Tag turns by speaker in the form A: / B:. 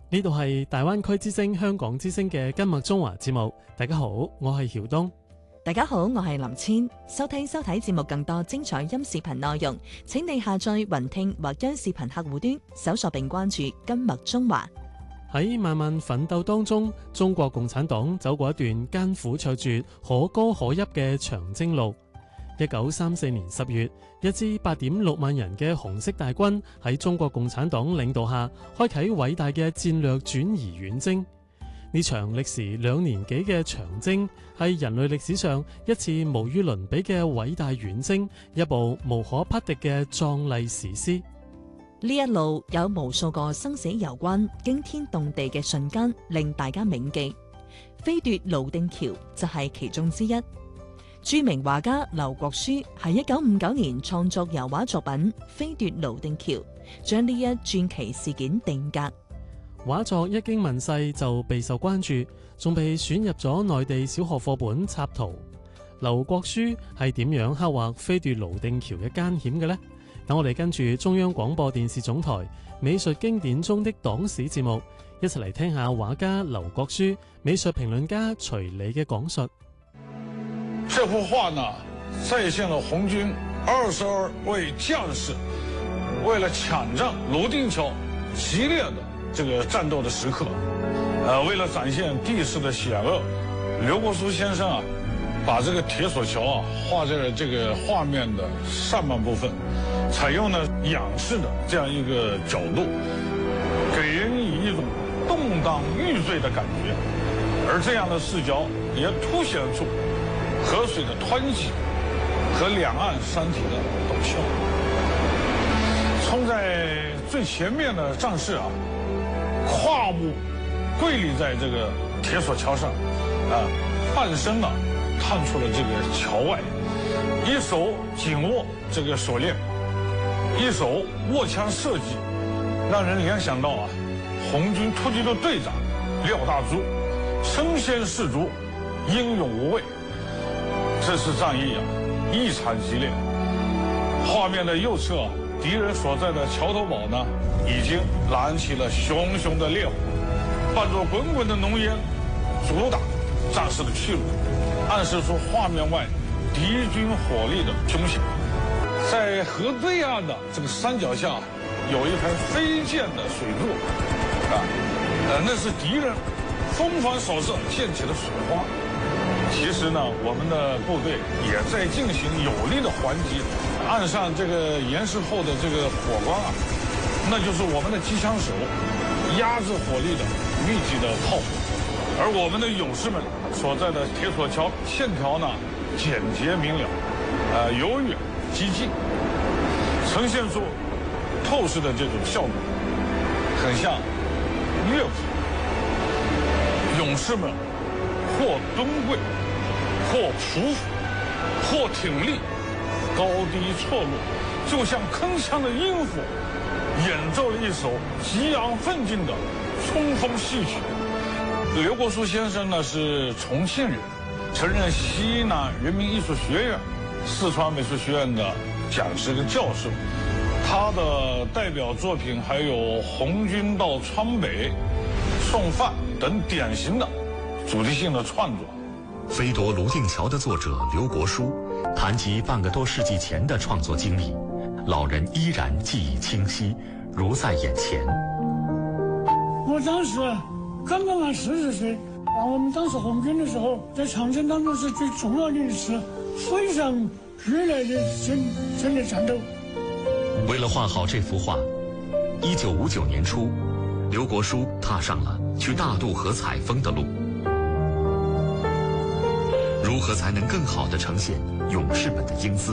A: 呢度係大灣區之聲香港之聲嘅今日中華節目。大家好，我係曉東。
B: 大家好，我係林千。收聽收睇節目更多精彩音視頻內容，請你下載雲聽或央視頻客戶端搜索並關注今日中華。
A: 喺漫漫奮鬥當中，中國共產黨走過一段艱苦卓絕、可歌可泣嘅長征路。1934年10月，一支8.6萬人嘅紅色大軍喺中國共產黨領導下，開啟偉大嘅戰略轉移遠征。呢場歷時2年幾嘅長征，係人類歷史上一次無與倫比嘅偉大遠征，一部無可匹敵嘅壯麗史詩。
B: 呢一路有無數個生死攸關、驚天動地嘅瞬間，令大家銘記。飛奪瀘定橋就係其中之一。著名畫家劉國書喺1959年創作油畫作品《飛奪瀘定橋》，將呢一傳奇事件定格。
A: 畫作一經問世就備受關注，仲被選入咗內地小學課本插圖。劉國書係點樣刻畫飛奪瀘定橋嘅艱險嘅呢？等我哋跟住中央廣播電視總台美術經典中的黨史節目，一齊嚟聽下畫家劉國書、美術評論家徐理嘅講述。
C: 這幅畫呢，再現了紅軍22位將士為了搶佔瀘定橋激烈的這個戰鬥的時刻。為了展現地勢的險惡，劉國書先生把這個鐵索橋畫在了這個畫面的上半部分，採用了仰視的這樣一個角度，給人以一種動盪欲墜的感覺。而這樣的視角也凸顯出河水的湍急和兩岸山體的陡峭。衝在最前面的戰士跨步跪立在這個鐵索橋上，半身探出了這個橋外，一手緊握這個鎖鏈，一手握槍射擊，讓人聯想到紅軍突擊隊隊長廖大珠身先士卒，英勇無畏。這次戰役異常激烈。畫面的右側，敵人所在的橋頭堡呢，已經燃起了熊熊的烈火，伴着滾滾的濃煙，阻擋戰士的去路，暗示出畫面外敵軍火力的凶險。在河對岸的這個山腳下，有一排飛濺的水柱，那是敵人風帆掃射濺起的水花。其實呢，我們的部隊也在進行有力的還擊。岸上這個岩石後的這個火光那就是我們的機槍手壓制火力的密集的炮火。而我們的勇士們所在的鐵索橋線條呢，簡潔明了，柔軟激進，呈現出透視的這種效果，很像樂譜。勇士們或蹲跪，或匍匐，或挺立，高低錯落，就像鏗鏘的音符，演奏了一首激昂奮進的衝鋒戲曲。劉國書先生呢是重慶人，曾任西南人民藝術學院、四川美術學院的講師跟教授。他的代表作品還有《紅軍到川北》、《送飯》等典型的主題性的創作。
D: 飛奪瀘定橋的作者劉國書談及半個多世紀前的創作經歷，老人依然記憶清晰，如在眼前。
E: 我當時剛剛滿40歲，我們當時紅軍的時候，在長征當中是最重要的一次非常劇烈的戦略戰鬥。
D: 為了畫好這幅畫，1959年初，劉國書踏上了去大渡河採風的路。如何才能更好地呈現勇士們的英姿？